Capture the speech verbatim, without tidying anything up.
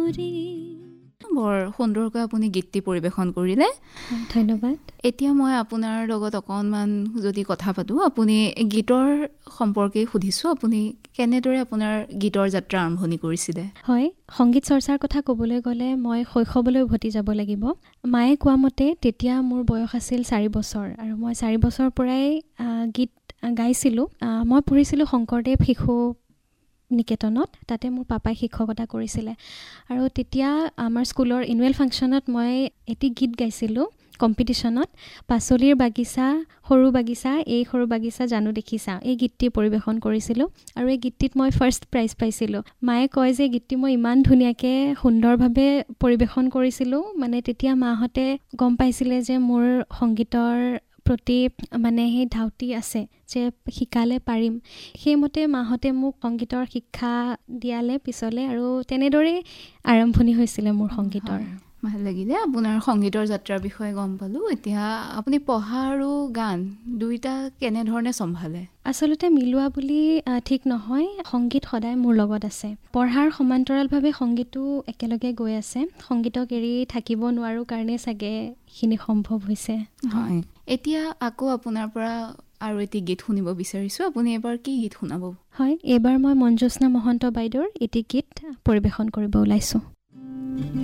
কৰি। বৰ সুন্দৰকৈ আপুনি গীতটি পৰিৱেশন কৰিলে, ধন্যবাদ। এতিয়া মই আপোনাৰ লগত অকণমান যদি কথা পাতোঁ, আপুনি গীতৰ সম্পৰ্কে সুধিছোঁ, আপুনি কেনেদৰে আপোনাৰ গীতৰ যাত্ৰা আৰম্ভণি কৰিছিলে? হয়, সংগীত চৰ্চাৰ কথা ক'বলৈ গ'লে মই শৈশৱলৈ উভতি যাব লাগিব। মায়ে কোৱা মতে তেতিয়া মোৰ বয়স আছিল চাৰি বছৰ আৰু মই চাৰি বছৰ পৰাই গীত গাইছিলোঁ। মই পঢ়িছিলোঁ শংকৰদেৱ শিশু নিকেতনত, তাতে মোৰ পাপাই শিক্ষকতা কৰিছিলে আৰু তেতিয়া আমাৰ স্কুলৰ এনুৱেল ফাংচনত মই এটি গীত গাইছিলোঁ কম্পিটিশ্যনত, পাচলিৰ বাগিচা সৰু বাগিচা এই সৰু বাগিচা জানো দেখিছা, এই গীতটি পৰিৱেশন কৰিছিলোঁ আৰু এই গীতটিত মই ফাৰ্ষ্ট প্ৰাইজ পাইছিলোঁ। মায়ে কয় যে গীতটি মই ইমান ধুনীয়াকৈ সুন্দৰভাৱে পৰিৱেশন কৰিছিলোঁ, মানে তেতিয়া মাহঁতে গম পাইছিলে যে মোৰ সংগীতৰ প্ৰতি মানে সেই ধাউতি আছে, যে শিকালে পাৰিম। সেইমতে মাহঁতে মোক সংগীতৰ শিক্ষা দিয়ালে পিছলে আৰু তেনেদৰেই আৰম্ভণি হৈছিলে মোৰ সংগীতৰ। ভাল লাগিলে আপোনাৰ সংগীতৰ যাত্ৰাৰ বিষয়ে গম পালোঁ। এতিয়া আপুনি পঢ়া আৰু গান দুয়োটা কেনেধৰণে চম্ভালে? আচলতে মিলোৱা বুলি ঠিক নহয়, সংগীত সদায় মোৰ লগত আছে। পঢ়াৰ সমান্তৰালভাৱে সংগীতো একেলগে গৈ আছে। সংগীতক এৰি থাকিব নোৱাৰোঁ কাৰণে চাগে এইখিনি সম্ভৱ হৈছে। হয়, এতিয়া আকৌ আপোনাৰ পৰা আৰু এটি গীত শুনিব বিচাৰিছোঁ, আপুনি এবাৰ কি গীত শুনাব? হয়, এইবাৰ মই মঞ্জোস্না মহন্ত বাইদেউৰ এটি গীত পৰিৱেশন কৰিব ওলাইছোঁ।